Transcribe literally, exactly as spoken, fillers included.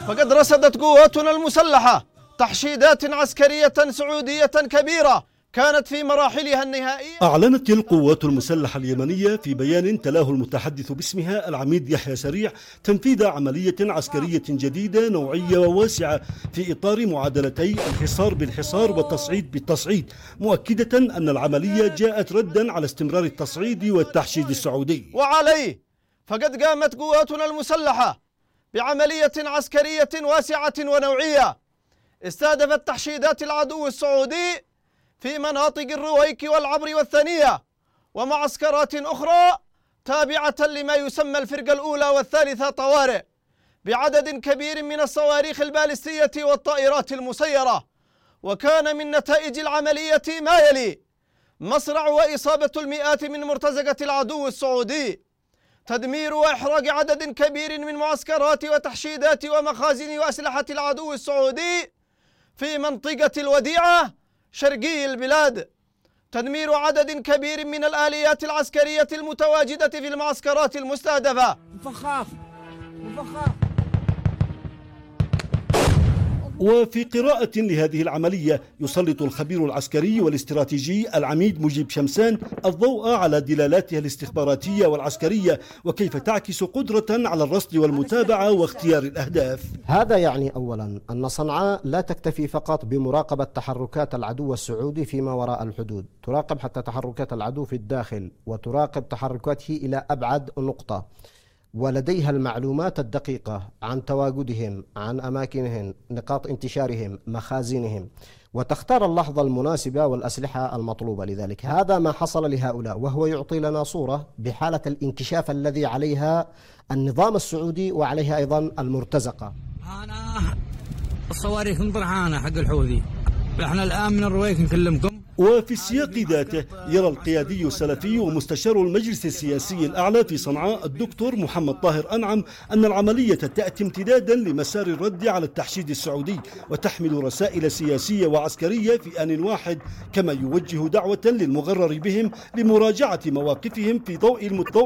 فقد رصدت قواتنا المسلحة تحشيدات عسكرية سعودية كبيرة كانت في مراحلها النهائية. أعلنت القوات المسلحة اليمنية في بيان تلاه المتحدث باسمها العميد يحيى سريع تنفيذ عملية عسكرية جديدة نوعية وواسعة في إطار معادلتي الحصار بالحصار والتصعيد بالتصعيد، مؤكدة أن العملية جاءت ردا على استمرار التصعيد والتحشيد السعودي. وعليه فقد قامت قواتنا المسلحة بعملية عسكرية واسعة ونوعية استهدفت تحشيدات العدو السعودي في مناطق الرويك والعبر والثانية ومعسكرات أخرى تابعة لما يسمى الفرقة الأولى والثالثة طوارئ بعدد كبير من الصواريخ البالستية والطائرات المسيرة. وكان من نتائج العملية ما يلي: مصرع وإصابة المئات من مرتزقة العدو السعودي، تدمير وإحراق عدد كبير من معسكرات وتحشيدات ومخازن وأسلحة العدو السعودي في منطقة الوديعة شرقي البلاد، تدمير عدد كبير من الآليات العسكرية المتواجدة في المعسكرات المستهدفة. مفخاف مفخاف. وفي قراءة لهذه العملية يسلط الخبير العسكري والاستراتيجي العميد مجيب شمسان الضوء على دلالاتها الاستخباراتية والعسكرية وكيف تعكس قدرة على الرصد والمتابعة واختيار الأهداف. هذا يعني أولا أن صنعاء لا تكتفي فقط بمراقبة تحركات العدو السعودي فيما وراء الحدود، تراقب حتى تحركات العدو في الداخل وتراقب تحركاته إلى أبعد نقطة، ولديها المعلومات الدقيقة عن تواجدهم، عن أماكنهم، نقاط انتشارهم، مخازنهم، وتختار اللحظة المناسبة والأسلحة المطلوبة لذلك. هذا ما حصل لهؤلاء، وهو يعطي لنا صورة بحالة الانكشاف الذي عليها النظام السعودي وعليها أيضا المرتزقة. أنا الصواريخ مطرحانة حق الحوثي، احنا الآن من الرويك نكلمكم. وفي السياق ذاته يرى القيادي السلفي ومستشار المجلس السياسي الأعلى في صنعاء الدكتور محمد طاهر أنعم أن العملية تأتي امتدادا لمسار الرد على التحشيد السعودي وتحمل رسائل سياسية وعسكرية في آن واحد، كما يوجه دعوة للمغرر بهم لمراجعة مواقفهم في ضوء المتضوء